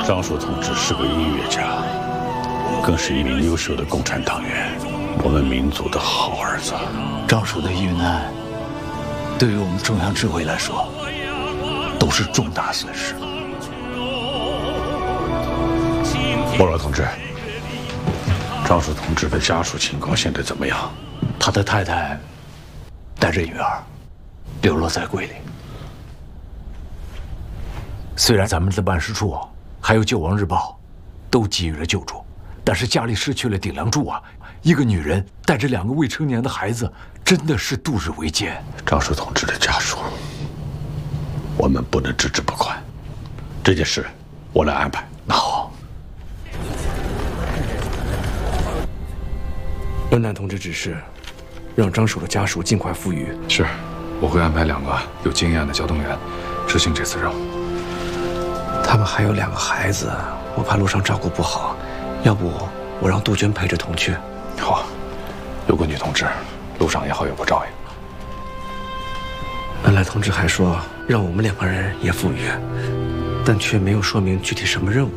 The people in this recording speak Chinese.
张树同志是个音乐家，更是一名优秀的共产党员，我们民族的好儿子。 张树的遇难，对于我们中央指挥来说，都是重大损失。 莫老同志，张树同志的家属情况现在怎么样？ 他的太太带着女儿流落在桂林。虽然咱们的办事处还有《救亡日报》都给予了救助，但是家里失去了顶梁柱啊！一个女人带着2个未成年的孩子，真的是度日维艰。 张树同志的家属，我们不能置之不管。这件事我来安排。 那好， 恩南同志指示，让张树的家属尽快赴渝。 是，我会安排2个有经验的交通员执行这次任务。 他们还有2个孩子，我怕路上照顾不好，要不我让杜鹃陪着同去。 好，有个女同志，路上也好有个照应。 恩来同志还说让我们2个人也赴渝，但却没有说明具体什么任务。